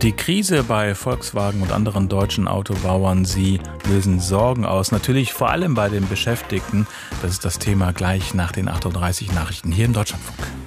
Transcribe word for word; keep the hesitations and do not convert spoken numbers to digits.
Die Krise bei Volkswagen und anderen deutschen Autobauern, sie lösen Sorgen aus. Natürlich vor allem bei den Beschäftigten. Das ist das Thema gleich nach den achtunddreißig Nachrichten hier im Deutschlandfunk.